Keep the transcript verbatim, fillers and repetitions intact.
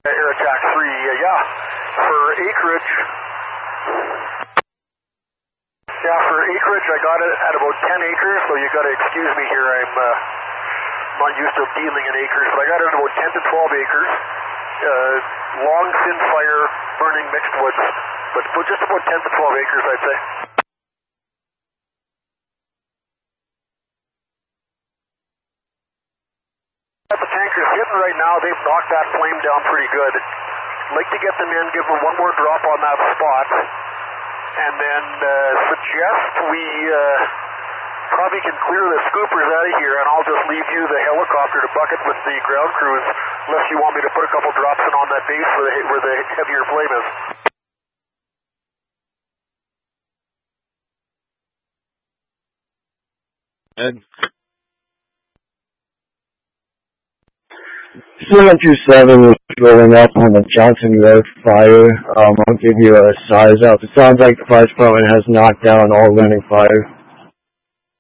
Air Attack three, uh, yeah, for acreage, yeah, for acreage I got it at about ten acres, so you got to excuse me here, I'm uh, not used to dealing in acres, but I got it at about ten to twelve acres, uh, long, thin fire, burning mixed woods, but just about ten to twelve acres, I'd say. The tanker's hitting right now, they've knocked that flame down pretty good. Like to get them in, give them one more drop on that spot, and then uh, suggest we uh, probably can clear the scoopers out of here, and I'll just leave you the helicopter to bucket with the ground crews, unless you want me to put a couple drops in on that base where the, where the heavier flame is. Ed? seven two seven is rolling up on the Johnson Road fire. Um, I'll give you a size up. It sounds like the fire department has knocked down all running fire.